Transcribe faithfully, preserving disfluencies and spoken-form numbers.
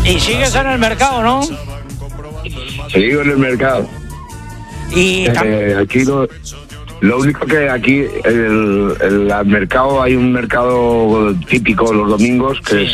Y sigues en el mercado, ¿no? Sigo en el mercado. Y eh, aquí lo, lo único que aquí el, el, el mercado, hay un mercado típico los domingos que es